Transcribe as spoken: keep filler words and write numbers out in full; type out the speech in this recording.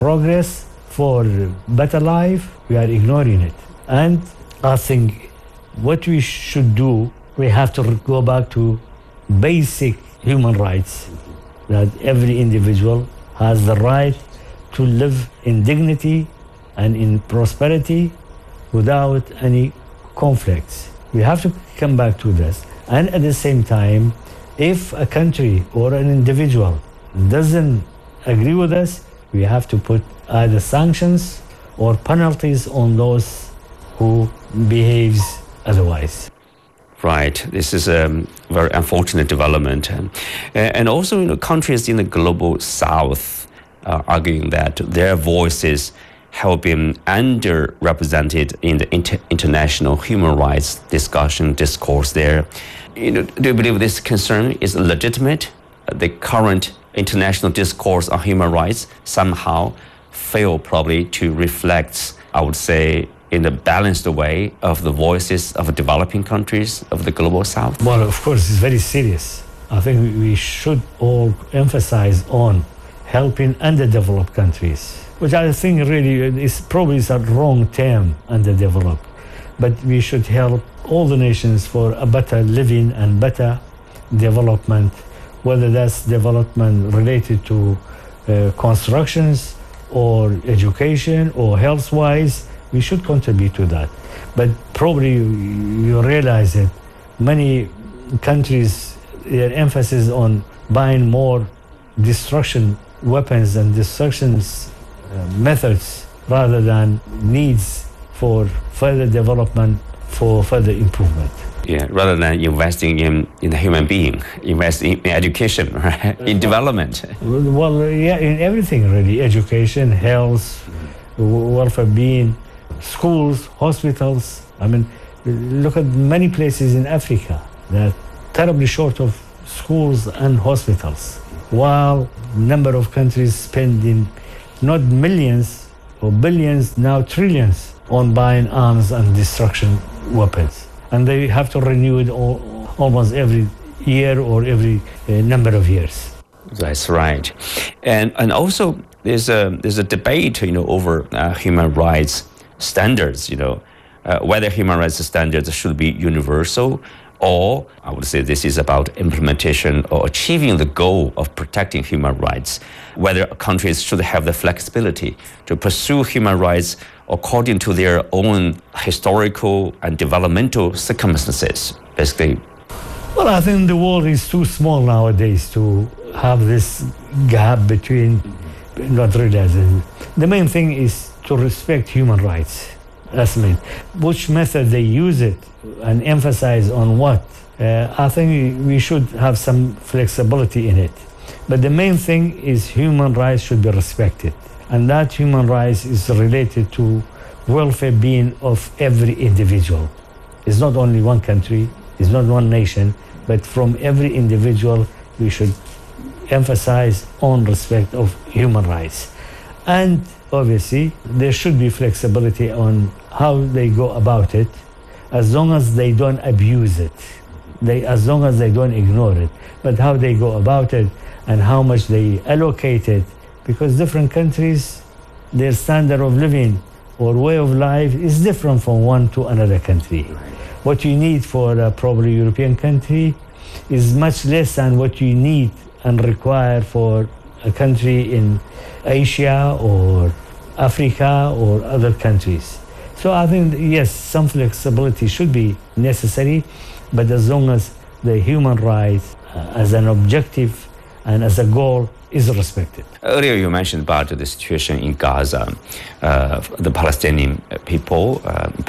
progress, for better life, we are ignoring it. And I think what we should do, we have to go back to basic human rights, that every individual has the right to live in dignity and in prosperity without any conflicts. We have to come back to this. And at the same time, if a country or an individual doesn't agree with us, we have to put either sanctions or penalties on those who behaves otherwise. Right. This is a very unfortunate development. And also, you know, countries in the global south are arguing that their voices have been underrepresented in the inter- international human rights discussion, discourse there. You know, do you believe this concern is legitimate? The current international discourse on human rights somehow fail probably to reflect, I would say, in a balanced way of the voices of developing countries of the global south? Well, of course, it's very serious. I think we should all emphasize on helping underdeveloped countries, which I think really is probably is a wrong term, underdeveloped. But we should help all the nations for a better living and better development, whether that's development related to uh, constructions or education or health-wise. We should contribute to that. But probably you realize that many countries, their emphasis on buying more destruction weapons and destruction uh, methods rather than needs for further development, for further improvement. Yeah, rather than investing in, in the human being, invest in, in education, right? In development. Well, yeah, in everything really, education, health, welfare being, schools, hospitals. I mean, look at many places in Africa that are terribly short of schools and hospitals, while number of countries spending not millions or billions, now trillions on buying arms and destruction weapons. And they have to renew it all, almost every year or every uh, number of years. That's right. And and also there's a, there's a debate, you know, over uh, human rights standards, you know, uh, whether human rights standards should be universal, or I would say this is about implementation or achieving the goal of protecting human rights, whether countries should have the flexibility to pursue human rights according to their own historical and developmental circumstances, basically. Well, I think the world is too small nowadays to have this gap between not realizing. The main thing is to respect human rights. That's mean. Which method they use it and emphasize on what, uh, I think we should have some flexibility in it. But the main thing is human rights should be respected. And that human rights is related to welfare being of every individual. It's not only one country, it's not one nation, but from every individual we should emphasize on respect of human rights. And obviously, there should be flexibility on how they go about it, as long as they don't abuse it, they, as long as they don't ignore it, but how they go about it and how much they allocate it, because different countries, their standard of living or way of life is different from one to another country. What you need for a probably European country is much less than what you need and require for a country in Asia or Africa or other countries. So I think, yes, some flexibility should be necessary, but as long as the human rights uh, as an objective and as a goal is respected. Earlier you mentioned about the situation in Gaza. Uh, the Palestinian people, uh,